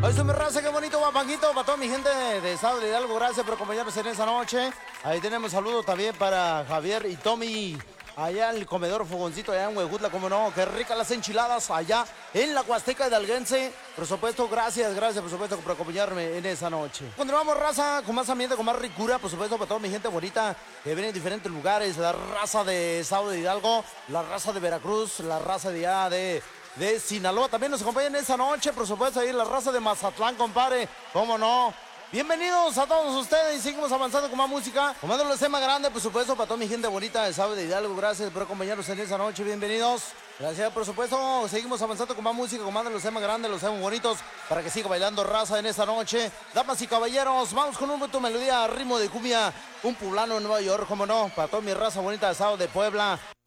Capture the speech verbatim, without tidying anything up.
Ay, su mi raza, qué bonito guapanguito para toda mi gente de Estado de Hidalgo. Gracias por acompañarnos en esta noche. Ahí tenemos saludos también para Javier y Tommy. Allá en el comedor Fogoncito, allá en Huejutla, como no, qué ricas las enchiladas allá en la Huasteca Hidalguense. Por supuesto, gracias, gracias, por supuesto, por acompañarme en esa noche. Continuamos, raza, con más ambiente, con más ricura, por supuesto, para toda mi gente bonita que viene en diferentes lugares. La raza de Estado de Hidalgo, la raza de Veracruz, la raza de allá de... de Sinaloa también nos acompañan esta noche, por supuesto, ahí la raza de Mazatlán, compadre, cómo no. Bienvenidos a todos ustedes y seguimos avanzando con más música, comando el tema grande, por supuesto, para toda mi gente bonita de Estado de Hidalgo. Gracias por acompañarnos en esta noche, bienvenidos. Gracias, por supuesto, seguimos avanzando con más música, comando los temas grandes, los temas bonitos, para que siga bailando raza en esta noche. Damas y caballeros, vamos con un tu melodía, ritmo de cumbia, un poblano en Nueva York, cómo no, para toda mi raza bonita de Estado de Puebla.